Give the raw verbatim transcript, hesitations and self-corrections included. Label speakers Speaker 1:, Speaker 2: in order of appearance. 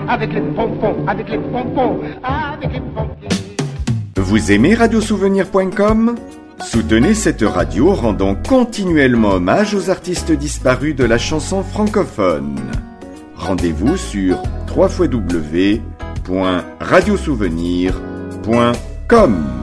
Speaker 1: avec les pompons, avec les pompons, avec les pompiers.
Speaker 2: Vous aimez radio souvenir point com ? Soutenez cette radio rendant continuellement hommage aux artistes disparus de la chanson francophone. Rendez-vous sur w w w point radio souvenir point com.